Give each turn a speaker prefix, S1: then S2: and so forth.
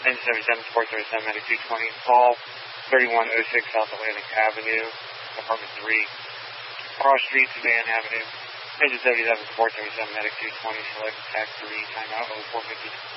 S1: Engine 77, Sport 37, Medic 220. Call 3106 South Atlantic Avenue, Apartment 3. Cross Street, Savannah Avenue. Engine 77, Sport 37, Medic 220. Select Tax 3, timeout 0450.